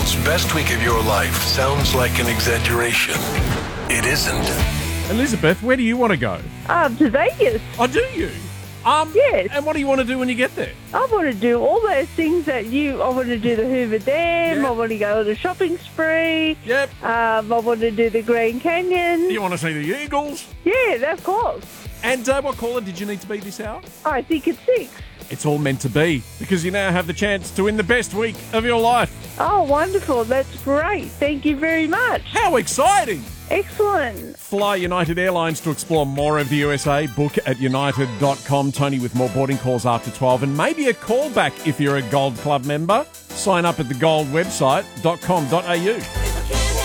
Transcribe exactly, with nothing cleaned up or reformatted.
World's best week of your life sounds like an exaggeration. It isn't. Elizabeth, where do you want to go? Um, to Vegas. Oh, do you? Um, Yes. And what do you want to do when you get there? I want to do all those things that you. I want to do the Hoover Dam. Yep. I want to go on a shopping spree. Yep. Um, I want to do the Grand Canyon. You want to see the Eagles? Yeah, of course. And uh, what caller did you need to be this hour? I think it's six. It's all meant to be, because you now have the chance to win the best week of your life. Oh, wonderful. That's great. Thank you very much. How exciting! Excellent. Fly United Airlines to explore more of the U S A. Book at united dot com. Tony with more boarding calls after twelve, and maybe a call back if you're a Gold Club member. Sign up at the gold website dot com dot a u.